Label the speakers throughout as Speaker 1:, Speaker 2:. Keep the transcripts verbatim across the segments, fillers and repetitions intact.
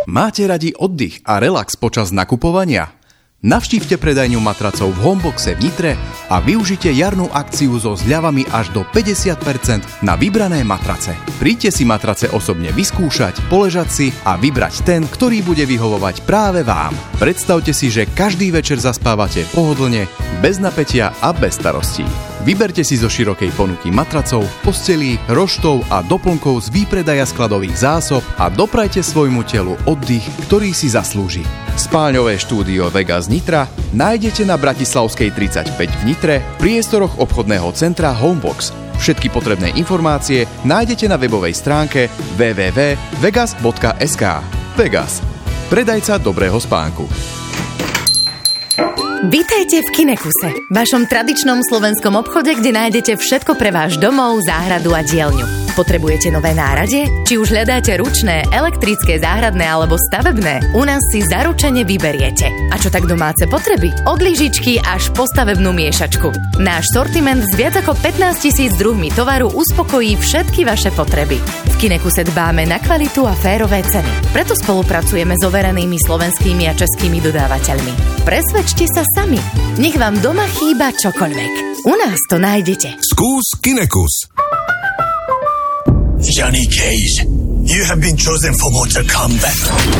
Speaker 1: Máte radi oddych a relax počas nakupovania? Navštívte predajňu matracov v Homeboxe v Nitre a využite jarnú akciu so zľavami až do päťdesiat percent na vybrané matrace. Príďte si matrace osobne vyskúšať, poležať si a vybrať ten, ktorý bude vyhovovať práve vám. Predstavte si, že každý večer zaspávate pohodlne, bez napätia a bez starostí. Vyberte si zo širokej ponuky matracov, postelí, roštov a doplnkov z výpredaja skladových zásob a doprajte svojmu telu oddych, ktorý si zaslúži. Spáľňové štúdio Vegas Nitra nájdete na Bratislavskej tridsaťpäť v Nitre v priestoroch obchodného centra Homebox. Všetky potrebné informácie nájdete na webovej stránke w w w bodka vegas bodka es ká. Vegas. Predajca dobrého spánku.
Speaker 2: Vítajte v Kinekuse, vašom tradičnom slovenskom obchode, kde nájdete všetko pre váš domov, záhradu a dielňu. Potrebujete nové náradie? Či už hľadáte ručné, elektrické, záhradné alebo stavebné? U nás si zaručene vyberiete. A čo tak domáce potreby? Od lyžičky až po stavebnú miešačku. Náš sortiment s viac ako pätnásť tisíc druhmi tovaru uspokojí všetky vaše potreby. V Kinekuse dbáme na kvalitu a férové ceny. Preto spolupracujeme s overenými slovenskými a českými dodávateľmi. Presvedčte sa sami. Nech vám doma chýba čokoľvek. U nás to nájdete.
Speaker 3: Skús Kinekus.
Speaker 4: Johnny Cage, you have been chosen for Mortal Kombat.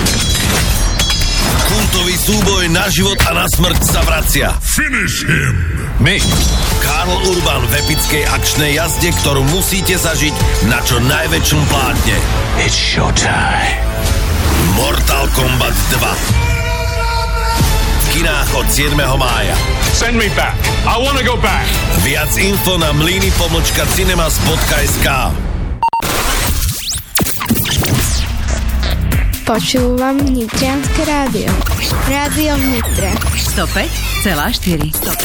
Speaker 5: Kultový súboj na život a na smrť sa vracia.
Speaker 3: Finish him.
Speaker 5: My, Karl Urban v epickej akčnej jazde, ktorú musíte zažiť na čo najväčšom plátne.
Speaker 4: It's showtime.
Speaker 5: Mortal Kombat dva. V kinách od siedmeho mája.
Speaker 3: Send me back. I wanna go back.
Speaker 5: Viac info na mlyny pomočka cinemas bodka es ká.
Speaker 6: Počúvam Nitrianske rádio. Rádio v Nitre.
Speaker 2: sto päť celá štyri.